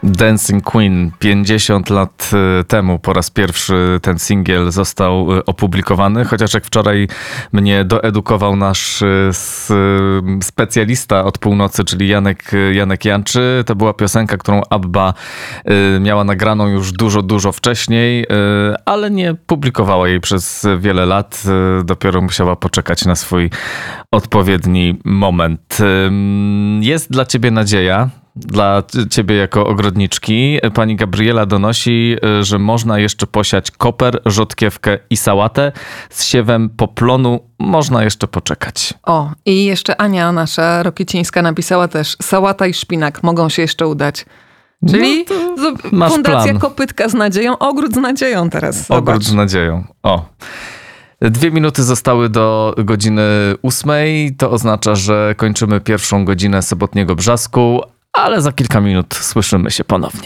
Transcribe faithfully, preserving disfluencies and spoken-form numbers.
Dancing Queen. pięćdziesiąt lat temu po raz pierwszy ten singiel został opublikowany, chociaż jak wczoraj mnie doedukował nasz specjalista od północy, czyli Janek, Janek Janczy, to była piosenka, którą Abba miała nagraną już dużo, dużo wcześniej, ale nie publikowała jej przez wiele lat. Dopiero musiała poczekać na swój odpowiedni moment. Jest dla ciebie nadzieja. Dla ciebie jako ogrodniczki. Pani Gabriela donosi, że można jeszcze posiać koper, rzodkiewkę i sałatę. Z siewem poplonu można jeszcze poczekać. O, i jeszcze Ania, nasza Rokicińska, napisała też: sałata i szpinak mogą się jeszcze udać. Czyli no Fundacja plan. Kopytka z nadzieją, ogród z nadzieją teraz. Zobacz. Ogród z nadzieją. O. Dwie minuty zostały do godziny ósmej. To oznacza, że kończymy pierwszą godzinę sobotniego Brzasku, ale za kilka minut słyszymy się ponownie.